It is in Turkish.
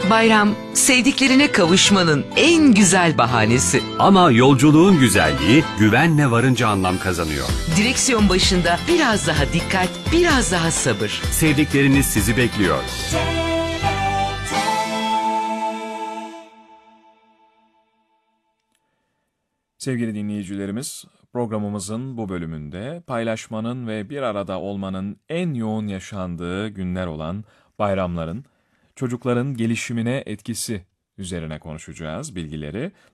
Bayram, sevdiklerine kavuşmanın en güzel bahanesi. Ama yolculuğun güzelliği güvenle varınca anlam kazanıyor. Direksiyon başında biraz daha dikkat, biraz daha sabır. Sevdikleriniz sizi bekliyor. Sevgili dinleyicilerimiz, programımızın bu bölümünde paylaşmanın ve bir arada olmanın en yoğun yaşandığı günler olan bayramların, çocukların gelişimine etkisi üzerine konuşacağız bilgileri.